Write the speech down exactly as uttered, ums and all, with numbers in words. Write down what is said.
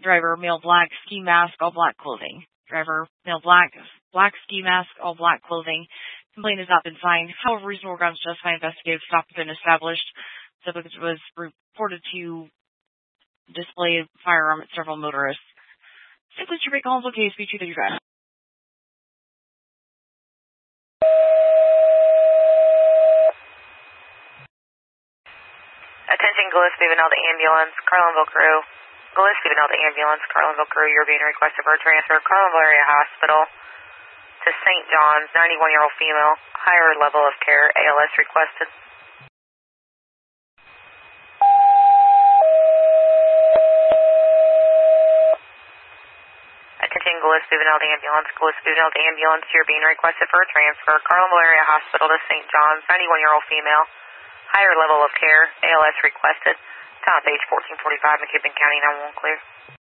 Driver, male black, ski mask, all black clothing. Driver, male black, black ski mask, all black clothing. Complaint has not been signed. However, reasonable grounds to justify investigative stop have been established. Subject was reported to display a firearm at several motorists. Simply to recall case B two thirty-five. Attention Gillespie Vinalda Ambulance, Carlinville Crew. Gillespie Vinalda Ambulance, Carlinville Crew, you're being requested for a transfer. Carlinville Area Hospital to Saint John's, ninety-one-year-old female, higher level of care, A L S requested. Attention Gillespie Vinalda Ambulance, Gillespie Vinalda Ambulance, you're being requested for a transfer. Carlinville Area Hospital to Saint John's, ninety-one-year-old female, higher level of care, A L S requested. Time of age fourteen forty-five, McKibbin County, nine one one clear.